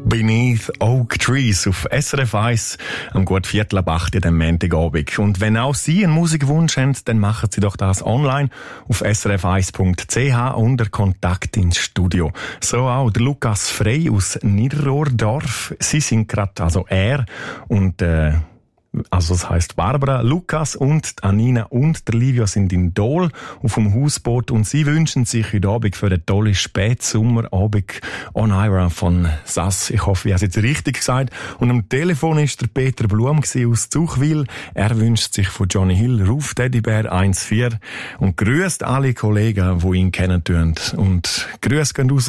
Beneath Oak Trees auf SRF 1 am gut 7:15 am Montagabend. Und wenn auch Sie einen Musikwunsch haben, dann machen Sie doch das online auf srf1.ch unter Kontakt ins Studio. So auch der Lukas Frey aus Niederrohrdorf. Sie sind gerade, also er und also das heisst Barbara, Lukas und Anina und der Livio sind in Dol auf dem Hausboot und sie wünschen sich heute Abend für einen tollen Spätsommerabend On Ira von Sass. Ich hoffe, ich habe es jetzt richtig gesagt. Und am Telefon ist der Peter Blum aus Zuchwil. Er wünscht sich von Johnny Hill Ruf Teddybär 1.4 und grüßt alle Kollegen, die ihn kennen tun. Und Grüße gehen raus